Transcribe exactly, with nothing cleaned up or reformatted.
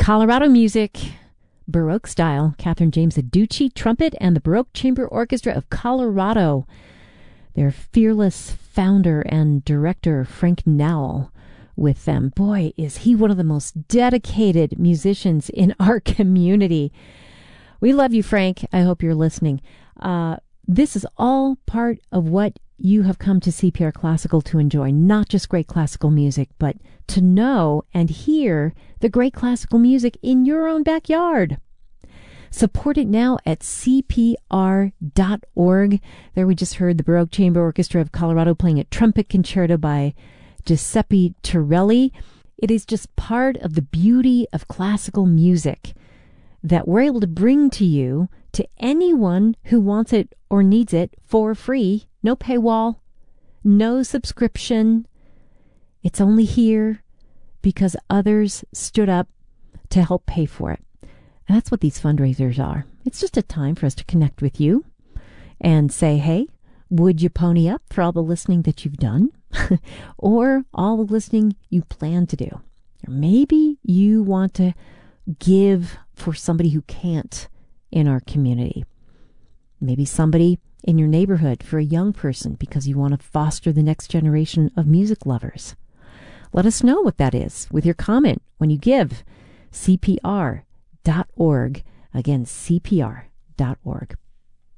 Colorado music, Baroque style. Catherine James Aducci, trumpet, and the Baroque Chamber Orchestra of Colorado. Their fearless founder and director, Frank Nowell, with them. Boy, is he one of the most dedicated musicians in our community. We love you, Frank. I hope you're listening. Uh, this is all part of what you have come to C P R Classical to enjoy. Not just great classical music, but to know and hear the great classical music in your own backyard. Support it now at C P R dot org. There we just heard the Baroque Chamber Orchestra of Colorado playing a trumpet concerto by Giuseppe Torelli. It is just part of the beauty of classical music that we're able to bring to you, to anyone who wants it or needs it for free. No paywall, no subscription. It's only here because others stood up to help pay for it. And that's what these fundraisers are. It's just a time for us to connect with you and say, hey, would you pony up for all the listening that you've done or all the listening you plan to do? Or maybe you want to give for somebody who can't in our community. Maybe somebody in your neighborhood for a young person because you want to foster the next generation of music lovers. Let us know what that is with your comment when you give. C P R dot org. Again, C P R dot org.